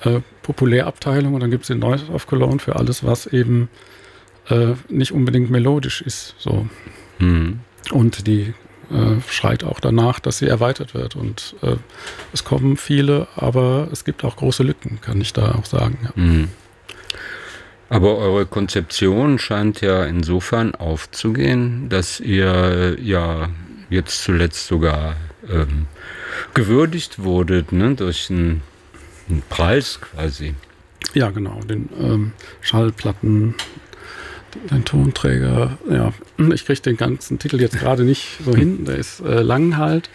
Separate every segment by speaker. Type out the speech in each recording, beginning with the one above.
Speaker 1: Populärabteilung und dann gibt es den Noise of Cologne für alles, was eben nicht unbedingt melodisch ist. So. Und die schreit auch danach, dass sie erweitert wird. Und es kommen viele, aber es gibt auch große Lücken, kann ich da auch sagen. Ja.
Speaker 2: Aber eure Konzeption scheint ja insofern aufzugehen, dass ihr ja jetzt zuletzt sogar gewürdigt wurdet, ne, durch einen Preis quasi.
Speaker 1: Ja, genau, den Schallplatten, den Tonträger. Ja, ich kriege den ganzen Titel jetzt gerade nicht so hin, der ist lang halt.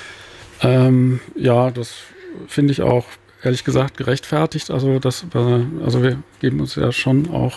Speaker 1: Ja, das finde ich auch ehrlich gesagt gerechtfertigt. Also wir geben uns ja schon auch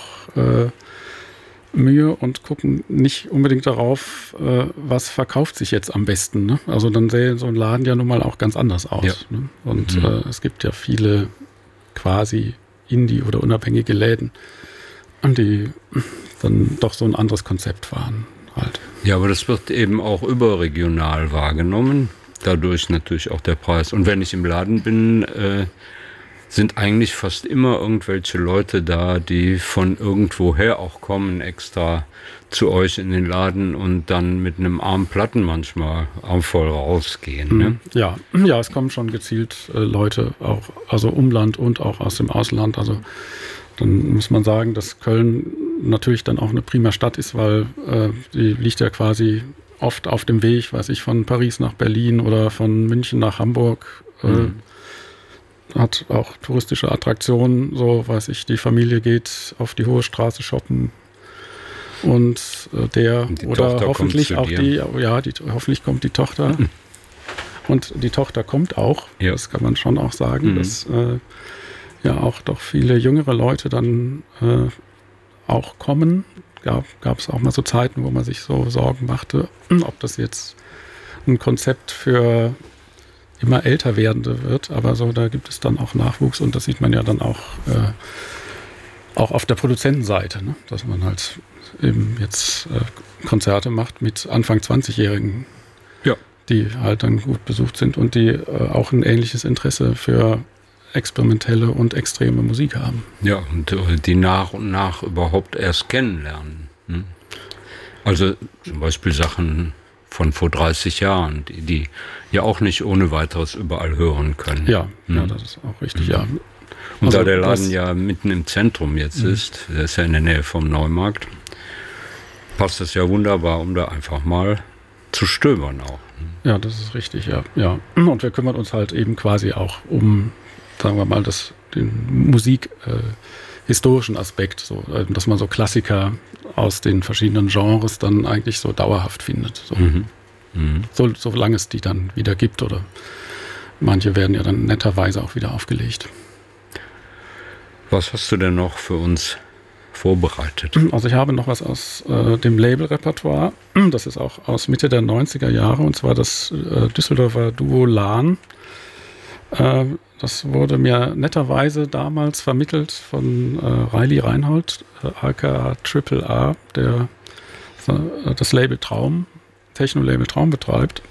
Speaker 1: Mühe und gucken nicht unbedingt darauf, was verkauft sich jetzt am besten. Ne? Also dann sähe so ein Laden ja nun mal auch ganz anders aus. Ja. Ne? Und es gibt ja viele quasi Indie- oder unabhängige Läden, die dann doch so ein anderes Konzept fahren. Halt.
Speaker 2: Ja, aber das wird eben auch überregional wahrgenommen. Dadurch natürlich auch der Preis. Und wenn ich im Laden bin, sind eigentlich fast immer irgendwelche Leute da, die von irgendwoher auch kommen, extra zu euch in den Laden und dann mit einem armen Platten manchmal armvoll rausgehen. Ne?
Speaker 1: Ja, es kommen schon gezielt Leute, auch also Umland und auch aus dem Ausland. Also dann muss man sagen, dass Köln natürlich dann auch eine prima Stadt ist, weil die liegt ja quasi oft auf dem Weg, weiß ich, von Paris nach Berlin oder von München nach Hamburg. Hat auch touristische Attraktionen, so weiß ich, die Familie geht auf die Hohe Straße shoppen und oder hoffentlich auch hoffentlich kommt die Tochter und die Tochter kommt auch, das kann man schon auch sagen, dass ja auch doch viele jüngere Leute dann auch kommen. Gab es auch mal so Zeiten, wo man sich so Sorgen machte, ob das jetzt ein Konzept für immer älter werdende wird, aber so, da gibt es dann auch Nachwuchs und das sieht man ja dann auch auf der Produzentenseite, ne? Dass man halt eben jetzt Konzerte macht mit Anfang 20-Jährigen, die halt dann gut besucht sind und die auch ein ähnliches Interesse für experimentelle und extreme Musik haben.
Speaker 2: Ja, und die nach und nach überhaupt erst kennenlernen. Ne? Also zum Beispiel Sachen von vor 30 Jahren, die ja auch nicht ohne weiteres überall hören können.
Speaker 1: Ja, das ist auch richtig, ja.
Speaker 2: Und also, da der Laden ja mitten im Zentrum jetzt ist, der ist ja in der Nähe vom Neumarkt, passt das ja wunderbar, um da einfach mal zu stöbern auch.
Speaker 1: Ja, das ist richtig, ja. Und wir kümmern uns halt eben quasi auch um, sagen wir mal, den musikhistorischen Aspekt, so, dass man so Klassiker aus den verschiedenen Genres dann eigentlich so dauerhaft findet. So. Solange es die dann wieder gibt oder manche werden ja dann netterweise auch wieder aufgelegt.
Speaker 2: Was hast du denn noch für uns vorbereitet?
Speaker 1: Also ich habe noch was aus dem Label-Repertoire. Das ist auch aus Mitte der 90er Jahre und zwar das Düsseldorfer Duo Lahn. Das wurde mir netterweise damals vermittelt von Riley Reinhold, aka AAA, der das Label Traum, Techno-Label Traum betreibt.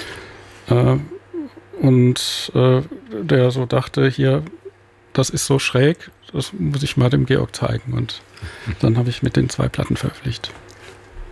Speaker 1: Und der so dachte, hier, das ist so schräg, das muss ich mal dem Georg zeigen. Und dann habe ich mit den 2 Platten veröffentlicht.